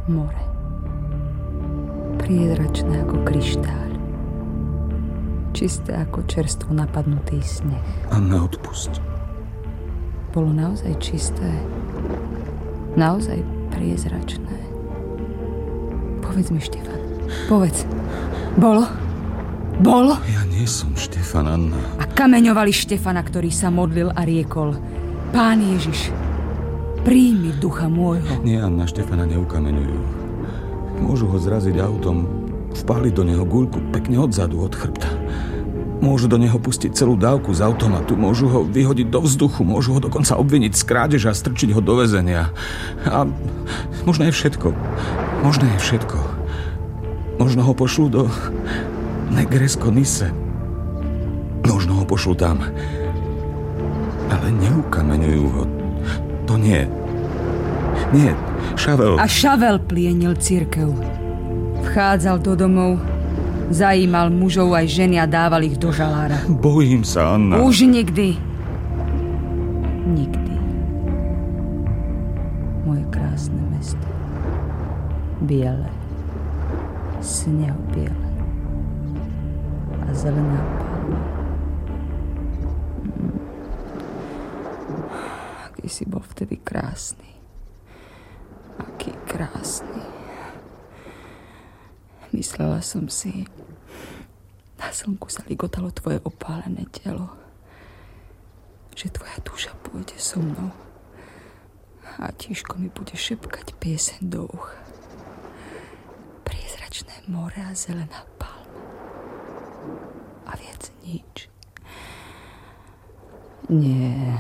More. Priezračné ako kryštál. Čisté ako čerstvo napadnutý sneh. Anna, odpusť. Bolo naozaj čisté. Naozaj priezračné. Povedz mi, Štefan. Povedz. Bolo? Bolo? Ja nie som Štefan, Anna. A kameňovali Štefana, ktorý sa modlil a riekol: Pán Ježiš, príjmi ducha môjho. Nie, Anna, Štefana neukameňujú. Môžu ho zraziť autom, vpáliť do neho guľku pekne odzadu, od chrbta. Môžu do neho pustiť celú dávku z automatu, môžu ho vyhodiť do vzduchu, môžu ho dokonca obviniť z krádeže a strčiť ho do väzenia. A možno je všetko. Možno je všetko. Možno ho pošlú do Negresko Nise. Možno ho pošlú tam. Ale neukameňujú ho. To nie. Nie, Šavel. A Šavel plienil cirkev. Vchádzal do domov, zajímal mužov aj ženy a dával ich do žalára. Bojím sa, Anna. Už nikdy. Nikdy. Moje krásne mesto. Biele. Snehobiele. A zelená palma. Aký si bol vtedy krásny. Aký krásny. Myslela som si, na slnku sa ligotalo tvoje opálené telo, že tvoja duša pôjde so mnou a tížko mi bude šepkať pieseň do ucha. Priezračné more a zelená palma. A viac nič. Nie.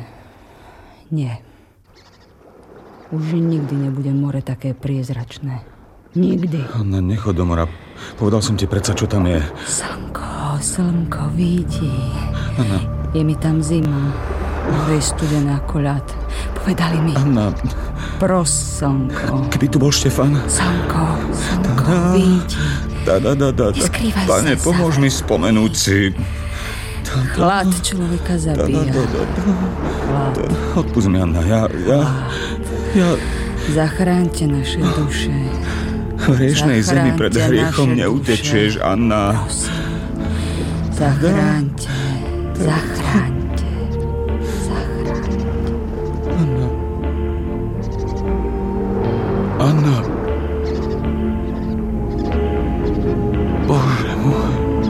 Už nikdy nebude more také priezračné. Nikdy. Anna, nechod do mora. Povedal som ti predsa, čo tam je. Slnko vidí. Anna. Je mi tam zima. Je studená ako ľad. Povedali mi. Anna. Pros, slnko. Keby tu bol Štefan. Slnko vidí. Neskrývaj sa. Pane, pomôž mi spomenúť si. Hlad človeka zabíja. Hlad. Odpusť mi, Anna. Ja... Zachráňte naše duše. V hriešnej zemi pred hriechom neutečieš, Anna. Prosím. Zachráňte.